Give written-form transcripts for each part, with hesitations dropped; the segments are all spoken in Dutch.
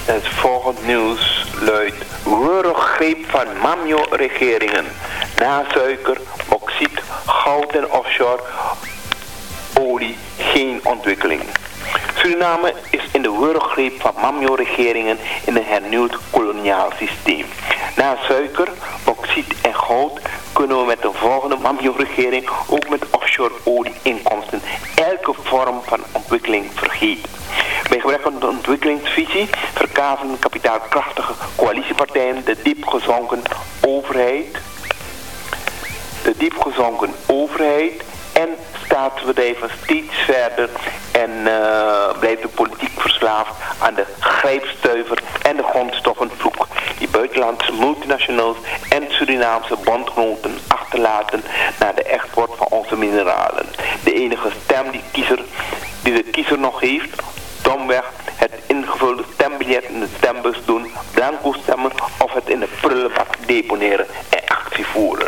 Het volgende nieuws luidt: Wurggreep van Mamyo-regeringen. Na suiker, bauxiet, goud en offshore olie geen ontwikkeling. Suriname is in de wurggreep van Mamyo-regeringen in een hernieuwd koloniaal systeem. Na suiker, bauxiet en goud kunnen we met de volgende Mamyo-regering ook met offshore olie-inkomsten elke vorm van ontwikkeling vergeten. Bij gebrek aan de ontwikkelingsvisie verkavelen kapitaalkrachtige coalitiepartijen de diepgezonken overheid en staatsbedrijven steeds verder en blijft de politiek verslaafd aan de grijpstuiver en de grondstoffenvloek die buitenlandse multinationals en Surinaamse bondgenoten achterlaten naar de export van onze mineralen. De enige stem die de kiezer nog heeft, domweg het ingevulde stembiljet in de stembus doen, blanco stemmen of het in de prullenbak deponeren en actie voeren.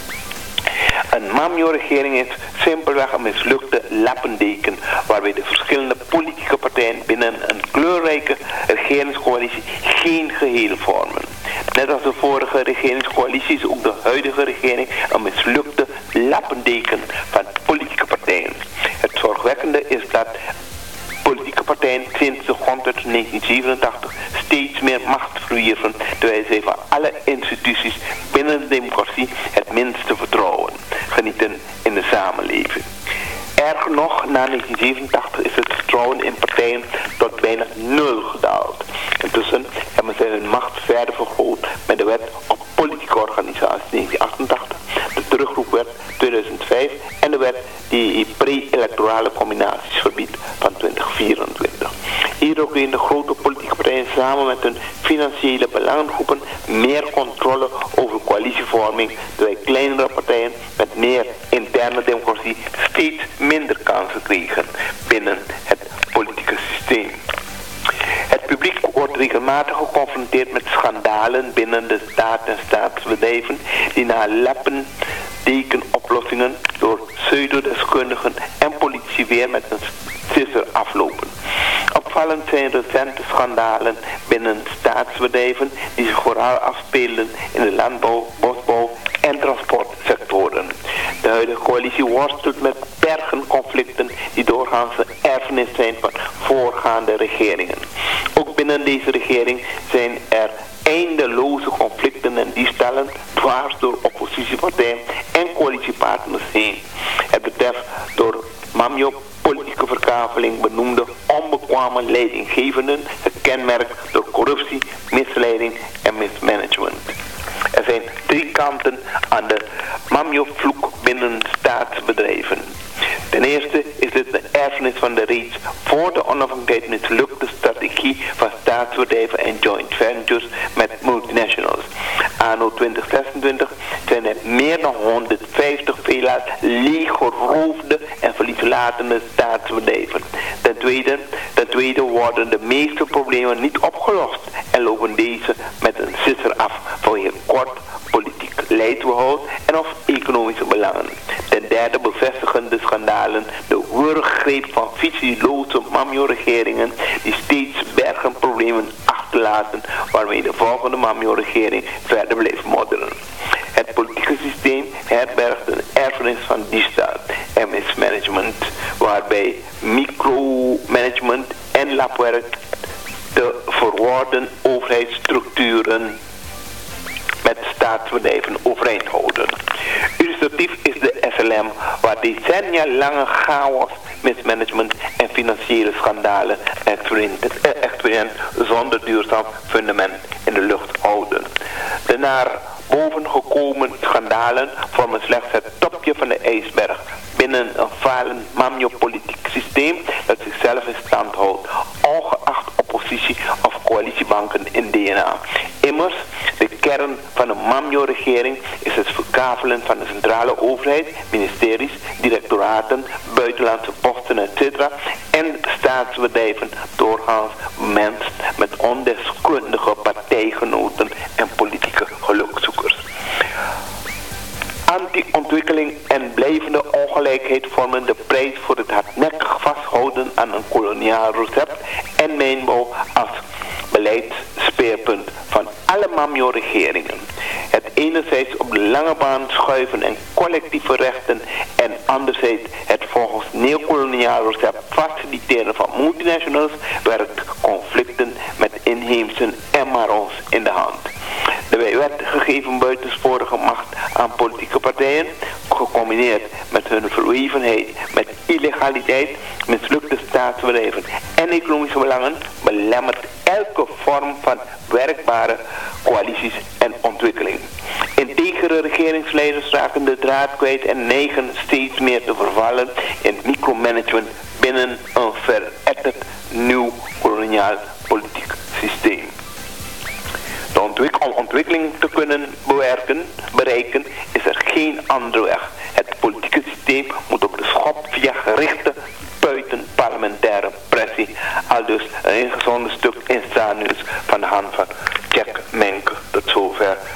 Een Mamyo-regering is simpelweg een mislukte lappendeken waarbij de verschillende politieke partijen binnen een kleurrijke regeringscoalitie geen geheel vormen. Net als de vorige regeringscoalitie is ook de huidige regering een mislukte lappendeken van politieke partijen. Het zorgwekkende is dat politieke partijen sinds de grondwet 1987 steeds meer macht verwierven, terwijl zij van alle instituties binnen de democratie het minste vertrouwen genieten in de samenleving. Erger nog, na 1987 is het vertrouwen in partijen tot bijna nul gedaald. Intussen hebben zij hun macht verder vergroot met de wet op politieke organisaties 1988, de terugroepwet 2005 en de wet die pre-electorale combinaties verbiedt van 2024. Hierdoor kregen de grote politieke partijen samen met hun financiële belangengroepen meer controle over coalitievorming, terwijl kleinere partijen met meer interne democratie steeds minder kansen kregen binnen het politieke systeem. Het publiek wordt regelmatig geconfronteerd met schandalen binnen de staat en staatsbedrijven die na lappendekenoplossingen door pseudodeskundigen en politici weer met een sisser aflopen. Opvallend zijn recente schandalen binnen staatsbedrijven die zich vooral afspelen in de landbouw, bosbouw en transportsectoren. De huidige coalitie worstelt met bergen conflicten die doorgaans een erfenis zijn van voorgaande regeringen. Ook binnen deze regering zijn er eindeloze conflicten en diefstallen dwars door oppositiepartijen en coalitiepartners heen. Het betreft door Mamyo politieke verkaveling benoemde onbekwame leidinggevenden, gekenmerkt door corruptie, misleiding en mismanagement. Er zijn 3 kanten aan de Mamyo-vloek binnen staatsbedrijven. Ten eerste is dit een erfenis van de reeds voor de onafhankelijkheid mislukte strategie van staatsbedrijven en joint ventures met multinationals. Anno 2026 zijn er meer dan 150 veelal leeggeroofde en verlieslatende staatsbedrijven. Ten tweede worden de meeste problemen niet opgelost en lopen deze met een sisser af vanwege kort politiek leidbehoud en of economische belangen. Ten derde bevestigen de schandalen de wurggreep van visieloze Mamyo-regeringen die steeds bergen problemen achterlaten waarmee de volgende Mamyo-regering verder blijft modderen. Het politieke systeem herbergt een erfenis van diefstal en mismanagement waarbij micromanagement en labwerk de verworden overheidsstructuren met staatsbedrijven overeind houden. Illustratief is de SLM, waar decennia lange chaos, mismanagement en financiële schandalen experiment zonder duurzaam fundament in de lucht houden. De naar boven gekomen schandalen vormen slechts het topje van de ijsberg binnen een falend Mamyo-politiek systeem dat zichzelf in stand houdt, ongeacht oppositie of coalitiebanken in DNA. Immers, de kern van een Mamyo-regering is het verkavelen van de centrale overheid, ministeries, directoraten, buitenlandse posten, etc. en staatsbedrijven doorgaans mensen met ondeskundige partijgenoten en politieke gelukzoekers. Anti-ontwikkeling en blijvende ongelijkheid vormen de prijs voor het hardnekkig vasthouden aan een koloniaal recept en mijnbouw als beleidsspeerpunt van alle MAMJO-regeringen. Het enerzijds op de lange baan schuiven en collectieve rechten en anderzijds het volgens neocoloniaal recept faciliteren van multinationals werkt conflicten met inheemsen en Marons in de hand. De bij wet gegeven buitensporige macht aan politieke partijen, gecombineerd met hun verwevenheid met illegaliteit, mislukte staatsbedrijven en economische belangen, belemmert elke vorm van werkbare coalities en ontwikkeling. Integere regeringsleiders raken de draad kwijt en neigen steeds meer te vervallen in micromanagement binnen een veretterd nieuw koloniaal politiek systeem. Om ontwikkeling te kunnen bereiken is er geen andere weg. Het politieke systeem moet op de schop via gerichte buitenparlementaire pressie, aldus een ingezonden stuk in staatnieuws van de hand van Jack Menke. Tot zover